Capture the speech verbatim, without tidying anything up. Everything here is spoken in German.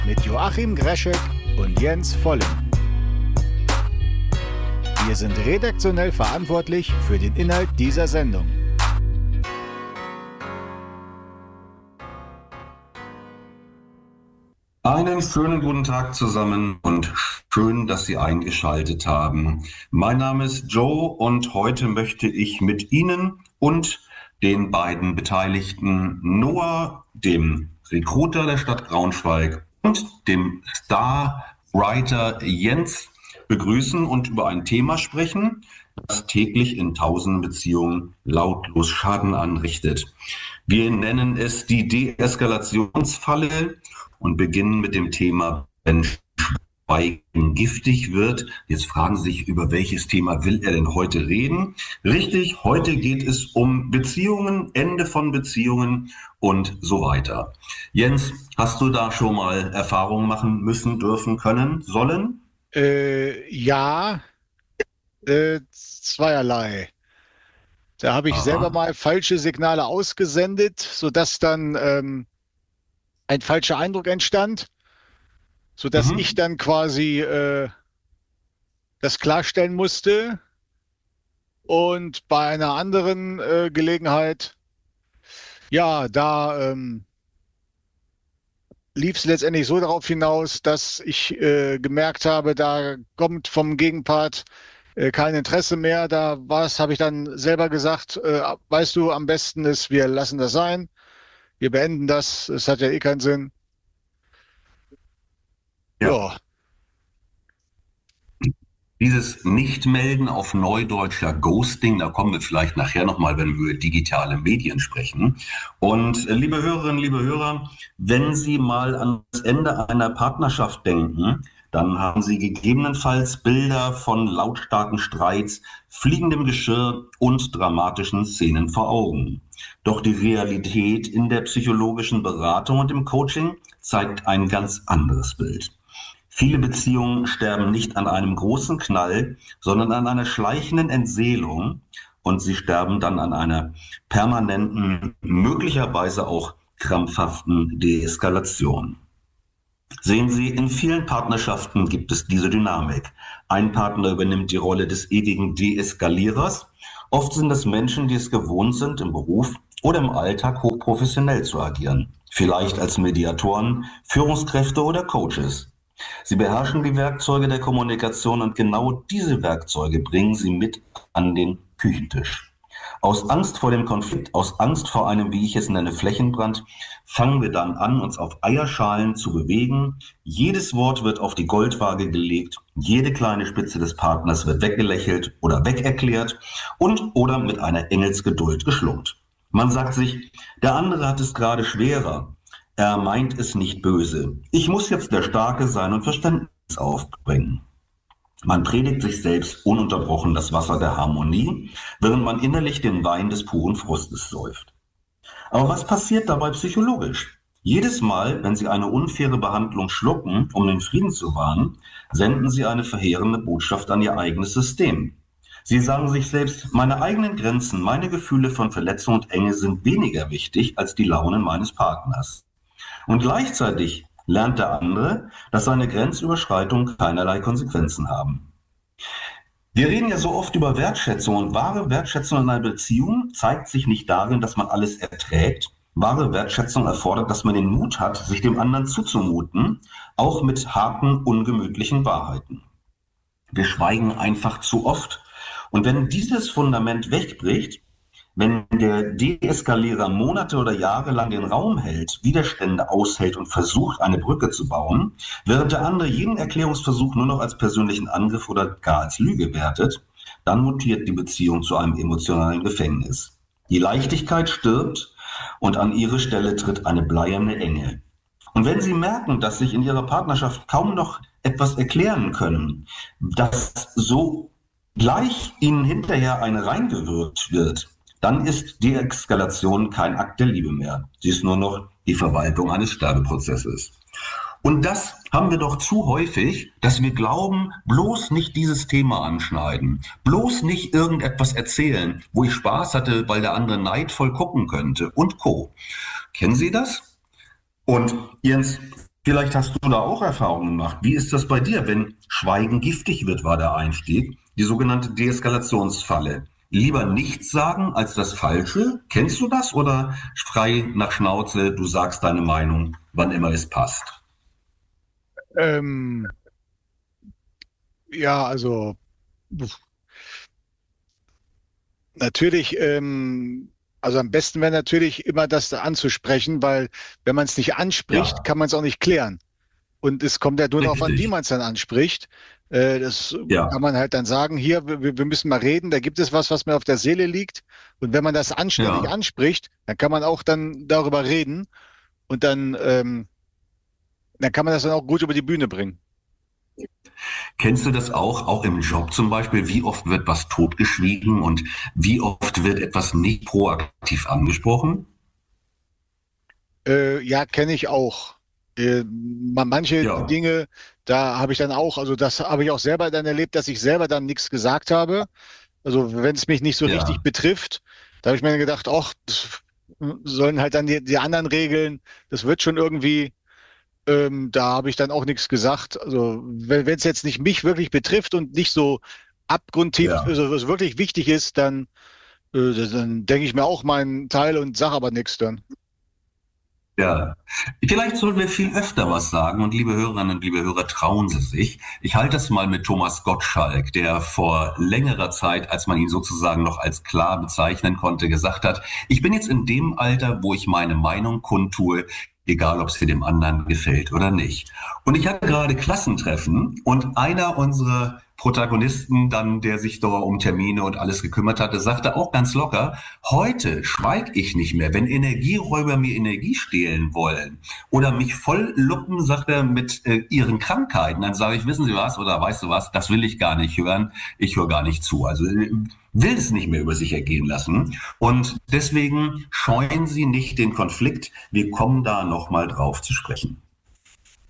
mit Joachim Greschek und Jens Vollem. Wir sind redaktionell verantwortlich für den Inhalt dieser Sendung. Einen schönen guten Tag zusammen und schön, dass Sie eingeschaltet haben. Mein Name ist Joe und heute möchte ich mit Ihnen und den beiden Beteiligten Noah, dem Recruiter der Stadt Braunschweig, und dem Star-Writer Jens begrüßen und über ein Thema sprechen, das täglich in tausenden Beziehungen lautlos Schaden anrichtet. Wir nennen es die Deeskalationsfalle und beginnen mit dem Thema, wenn Schweigen giftig wird. Jetzt fragen Sie sich, über welches Thema will er denn heute reden? Richtig, heute geht es um Beziehungen, Ende von Beziehungen und so weiter. Jens, hast du da schon mal Erfahrungen machen müssen, dürfen, können, sollen? Äh, ja, äh, zweierlei. Da habe ich selber Aha. mal falsche Signale ausgesendet, sodass dann ähm, ein falscher Eindruck entstand, sodass ich Mhm. dann quasi äh, das klarstellen musste. Und bei einer anderen äh, Gelegenheit, ja, da ähm, lief es letztendlich so darauf hinaus, dass ich äh, gemerkt habe, da kommt vom Gegenpart äh, kein Interesse mehr. Da was habe ich dann selber gesagt, äh, weißt du, am besten ist, wir lassen das sein, wir beenden das, es hat ja eh keinen Sinn. Ja. Ja, Dieses Nichtmelden, auf Neudeutscher Ghosting, da kommen wir vielleicht nachher nochmal, wenn wir über digitale Medien sprechen. Und äh, liebe Hörerinnen, liebe Hörer, wenn Sie mal an das Ende einer Partnerschaft denken, dann haben Sie gegebenenfalls Bilder von lautstarken Streits, fliegendem Geschirr und dramatischen Szenen vor Augen. Doch die Realität in der psychologischen Beratung und im Coaching zeigt ein ganz anderes Bild. Viele Beziehungen sterben nicht an einem großen Knall, sondern an einer schleichenden Entseelung, und sie sterben dann an einer permanenten, möglicherweise auch krampfhaften Deeskalation. Sehen Sie, in vielen Partnerschaften gibt es diese Dynamik. Ein Partner übernimmt die Rolle des ewigen Deeskalierers. Oft sind es Menschen, die es gewohnt sind, im Beruf oder im Alltag hochprofessionell zu agieren. Vielleicht als Mediatoren, Führungskräfte oder Coaches. Sie beherrschen die Werkzeuge der Kommunikation und genau diese Werkzeuge bringen sie mit an den Küchentisch. Aus Angst vor dem Konflikt, aus Angst vor einem, wie ich es nenne, Flächenbrand, fangen wir dann an, uns auf Eierschalen zu bewegen. Jedes Wort wird auf die Goldwaage gelegt, jede kleine Spitze des Partners wird weggelächelt oder wegerklärt und oder mit einer Engelsgeduld geschluckt. Man sagt sich, der andere hat es gerade schwerer. Er meint es nicht böse. Ich muss jetzt der Starke sein und Verständnis aufbringen. Man predigt sich selbst ununterbrochen das Wasser der Harmonie, während man innerlich den Wein des puren Frustes säuft. Aber was passiert dabei psychologisch? Jedes Mal, wenn Sie eine unfaire Behandlung schlucken, um den Frieden zu wahren, senden Sie eine verheerende Botschaft an Ihr eigenes System. Sie sagen sich selbst, meine eigenen Grenzen, meine Gefühle von Verletzung und Enge sind weniger wichtig als die Launen meines Partners. Und gleichzeitig lernt der andere, dass seine Grenzüberschreitungen keinerlei Konsequenzen haben. Wir reden ja so oft über Wertschätzung, und wahre Wertschätzung in einer Beziehung zeigt sich nicht darin, dass man alles erträgt. Wahre Wertschätzung erfordert, dass man den Mut hat, sich dem anderen zuzumuten, auch mit harten, ungemütlichen Wahrheiten. Wir schweigen einfach zu oft. Und wenn dieses Fundament wegbricht, wenn der Deeskalierer Monate oder Jahre lang den Raum hält, Widerstände aushält und versucht, eine Brücke zu bauen, während der andere jeden Erklärungsversuch nur noch als persönlichen Angriff oder gar als Lüge wertet, dann mutiert die Beziehung zu einem emotionalen Gefängnis. Die Leichtigkeit stirbt und an ihre Stelle tritt eine bleierne Enge. Und wenn Sie merken, dass sich in Ihrer Partnerschaft kaum noch etwas erklären können, dass so gleich Ihnen hinterher eine reingewirkt wird, dann ist Deeskalation kein Akt der Liebe mehr. Sie ist nur noch die Verwaltung eines Sterbeprozesses. Und das haben wir doch zu häufig, dass wir glauben, bloß nicht dieses Thema anschneiden, bloß nicht irgendetwas erzählen, wo ich Spaß hatte, weil der andere neidvoll gucken könnte und Co. Kennen Sie das? Und Jens, Vielleicht hast du da auch Erfahrungen gemacht. Wie ist das bei dir, wenn Schweigen giftig wird, war der Einstieg, die sogenannte Deeskalationsfalle. Lieber nichts sagen als das Falsche. Kennst du das oder frei nach Schnauze, du sagst deine Meinung, wann immer es passt? Ähm, ja, also pf, natürlich, ähm, also am besten wäre natürlich immer das da anzusprechen, weil wenn man es nicht anspricht, Ja, kann man es auch nicht klären. Und es kommt ja nur darauf an, wie richtig. man es dann anspricht. Äh, das kann Ja, man halt dann sagen, hier, wir, wir müssen mal reden, da gibt es was, was mir auf der Seele liegt. Und wenn man das anständig ja. anspricht, dann kann man auch dann darüber reden und dann, ähm, dann kann man das dann auch gut über die Bühne bringen. Kennst du das auch, auch im Job zum Beispiel? Wie oft wird was totgeschwiegen und wie oft wird etwas nicht proaktiv angesprochen? Äh, ja, kenne ich auch. Äh, ma- manche Ja, Dinge, da habe ich dann auch, also das habe ich auch selber dann erlebt, dass ich selber dann nichts gesagt habe. Also wenn es mich nicht so richtig ja. betrifft, da habe ich mir gedacht, ach, das sollen halt dann die, die anderen regeln. Das wird schon irgendwie, ähm, da habe ich dann auch nichts gesagt. Also wenn es jetzt nicht mich wirklich betrifft und nicht so abgrundtief, Ja. also was wirklich wichtig ist, dann, äh, dann denke ich mir auch meinen Teil und sage aber nichts dann. Ja, vielleicht sollten wir viel öfter was sagen und liebe Hörerinnen und liebe Hörer, trauen Sie sich. Ich halte es mal mit Thomas Gottschalk, der vor längerer Zeit, als man ihn sozusagen noch als klar bezeichnen konnte, gesagt hat, ich bin jetzt in dem Alter, wo ich meine Meinung kundtue, egal ob sie dem anderen gefällt oder nicht. Und ich hatte gerade Klassentreffen und einer unserer Protagonisten dann, der sich da um Termine und alles gekümmert hatte, sagte auch ganz locker, heute schweige ich nicht mehr. Wenn Energieräuber mir Energie stehlen wollen oder mich voll luppen, sagt er, mit äh, ihren Krankheiten, dann sage ich, wissen Sie was oder weißt du was, das will ich gar nicht hören. Ich höre gar nicht zu. Also äh, will es nicht mehr über sich ergehen lassen. Und deswegen scheuen Sie nicht den Konflikt. Wir kommen da nochmal drauf zu sprechen.